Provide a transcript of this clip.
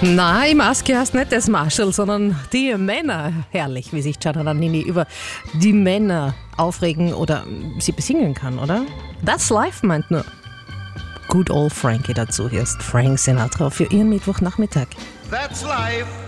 Na, im Aski heißt nicht das Marshall, sondern die Männer. Herrlich, wie sich Gianna Nannini über die Männer aufregen oder sie besingen kann, oder? That's life meint nur Good Old Frankie dazu. Hier ist Frank Sinatra für Ihren Mittwochnachmittag. That's life.